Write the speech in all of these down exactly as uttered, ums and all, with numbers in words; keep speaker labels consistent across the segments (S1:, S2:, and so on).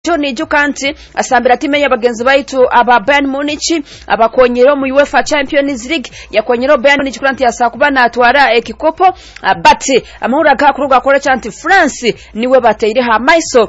S1: Johnny Jukanti asambira timu y'abagenzi baitu aba Bayern Munich abakonyero mu UEFA Champions League yakonyero Bayern Munich kuranti yasakubana atwara ekikopo but amahura gakuruga kore chanti France niwe bateire ha maiso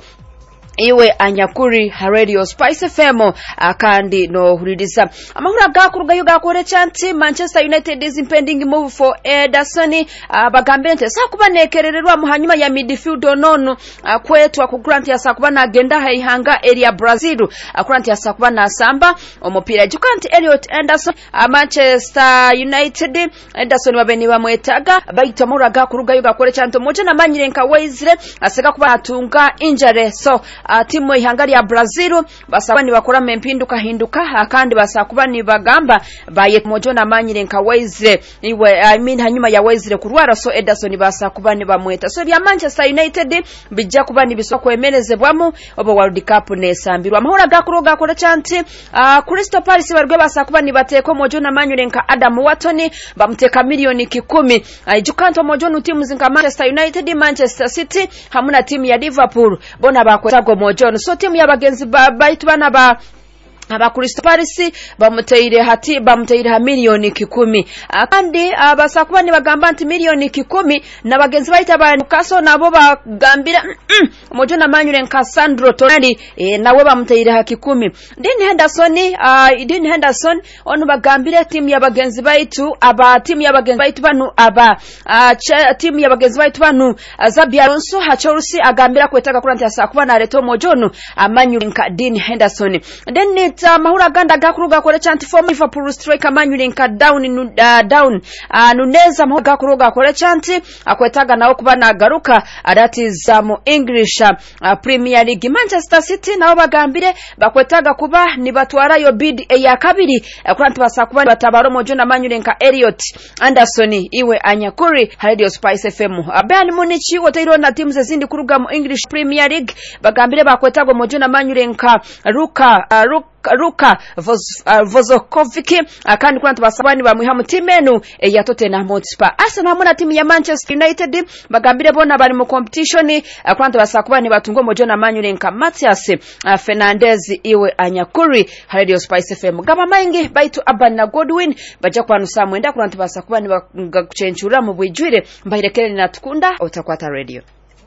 S1: iwe anyakuri ha Radio Spice F M akandi no huririza amahura gakuruga yo gakore chanti Manchester United is impending move for Ederson abagambente sakubanekerererwa mu hanyuma ya midfield onono kwetu akugrant ya sakubana agenda haihanga area Brazil akugrant ya sakubana samba omupira Jukanti Elliot Anderson Manchester United Ederson babeni bamwetaga bayita amahura gakuruga yo gakore chanti moje na manyirenka Weizre aseka kuba atunga injury so Uh, timu ihangari ya Brazil basabani bakora mempinduka hinduka akandi basakubani bagamba baye mojo na manyirenka Weizre iwe I mean hanyuma ya Weizre kurwara so Ederson basakubani bamweta so bya Manchester United bijja kubani bisoko emerezebwamu obo World Cup nesambirwa amahora gakuroga kore chanti uh, Crystal Palace barwe basakubani bateko mojo na manyirenka Adam Watson bamteka milioni kikumi uh, Jukanto mojo n'utimu zinga Manchester United Manchester City hamuna timu ya Liverpool bona bakwetago mojo so timu y'abagenzi baitu bana ba aba Crystal Palace bamuteire hati bamuteire ha milioni kikumi kandi abasakubani bagamba anti milioni kikumi nabagenzi baita ba Newcastle nabo bagambira mm, mojo na Manuel Cassandro Tonali e, nawe bamuteire ha kikumi Dean Henderson uh, Dean Henderson onu bagambira timu y'abagenzi baitu aba timu y'abagenzi baitu banu aba uh, timu y'abagenzi baitu banu uh, Zabi Alonso ha Chelsea agambira kwetaka kuranti asakubana reto mojono Manuel Dean Henderson then Uh, mahura ganda gakuruga kore chanti for Liverpool striker Manulinka down in, uh, down uh, Nuneza mahura gakuruga kore chanti akwetaga nawo kubana agaruka adati za mu English uh, Premier League Manchester City nawo bagambire bakwetaga kuba ni batwara yo bid e ya kabiri uh, kuranti basakubani batabaro mojo na Manulinka Elliot Anderson iwe anyakuri Radio Spice F M uh, Bayern Munich wotairo na timu zindi kuruga mu English Premier League bagambire bakwetaga mojo na Manulinka Ruka uh, Ruka Ruka Voz, uh, Vozokovic akandi kuna tubasabani bamuhamu timenu e ya Tottenham Hotspur Arsenal hamuna timu ya Manchester United bagambire bona bari mu competition uh, kuna tubasakubani batungo mojo na Manulinka Matthias uh, Fernandez iwe anyakuri Radio Spice F M gaba maingi baitu Abana Godwin baja kwa nusa mwenda kuna tubasakubani bakuchenchura mu bwijwire mbahirekere na tukunda utakwata radio.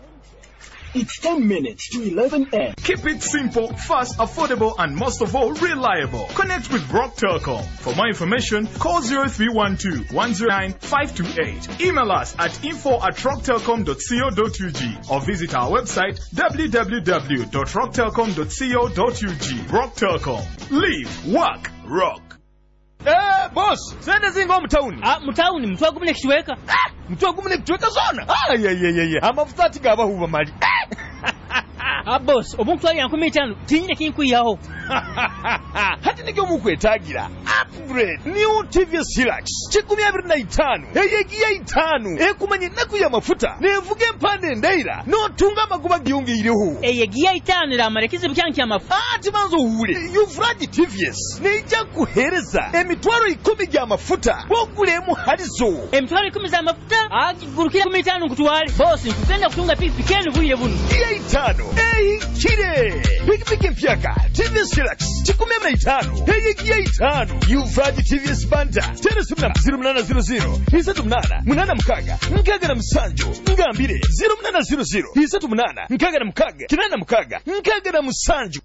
S2: It's ten minutes to eleven a m
S3: Keep it simple, fast, affordable, and most of all, reliable. Connect with Rock Telecom. For more information, call zero three one two, one zero nine, five two eight. Email us at info at rock telecom dot co dot u g or visit our website w w w dot rock telecom dot co dot u g. Rock Telecom. Live, work, rock.
S4: Eh, boss, sende zingo mtauni.
S5: Ah, mtauni, mtu agumune kituweka.
S4: Ah, mtu agumune kituweka zona. Ah, ye ye ye ye. Amafuta tigaba huwa mali.
S5: Ah, boss, obuntu ali yankumi tano. Tinyine kinkuyaho.
S4: Hati nigyo mukwetagira. Upgrade new T V S Hilux. Chikumi abiri na itanu. Eyegiye itanu. Ekumanye naku ya mafuta. Nevuge mpande ndaira. No tunga maguba giyungi iriho.
S5: Eyegiye itanu la marekizi byanki ya mafuta.
S4: Ah, timanzo hure. Yuvraji T V S. Neija kuhereza. Emitwaro ikumi gya mafuta. Wogulemu harizo.
S5: Emitwaro ikumi za mafuta. Ah, gurukira kumi itanu kutuwale. Boss, nkupenda kutunga pikipikeni vuile bunu.
S4: Iye itanu. Eyi kire. Pikipiki mpyaka. T V S Hilux. Chikumi abiri na itanu. Eyegiye itanu. Yuvraji T V S Banda. Tena simna zero munana zero zero. Isatu munana. Munana mkaga. Mkaga na msanjo. Ngambire. Zero munana zero zero. Isatu munana. Mkaga na mkaga. Kinana mkaga. Mkaga na msanjo.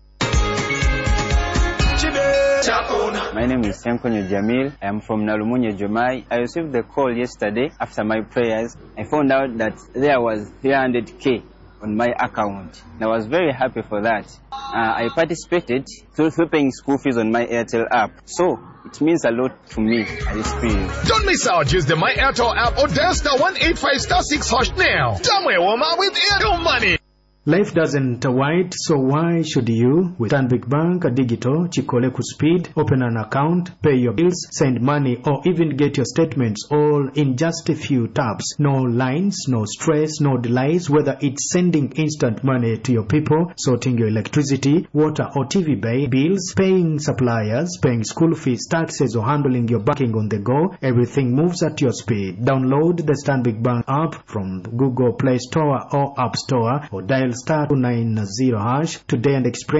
S6: My name is Senkonyo Jamil. I am from Nalumunya Jomai. I received the call yesterday after my prayers. I found out that there was three hundred K on my account. And I was very happy for that. Uh, I participated through, through paying school fees on my Airtel app. So it means a lot to me at this period.
S3: Don't miss out. Use the My Airtel app or dial star one eight five star six hash now. Jamwe woma with Airtel money.
S7: Life doesn't wait, so why should you? With Stanbic Bank Digital, Chikoleku Speed, open an account, pay your bills, send money, or even get your statements all in just a few taps. No lines, no stress, no delays, whether it's sending instant money to your people, sorting your electricity, water or T V bills, paying suppliers, paying school fees, taxes, or handling your banking on the go. Everything moves at your speed. Download the Stanbic Bank app from Google Play Store or App Store, or dial star two nine zero hash today and experience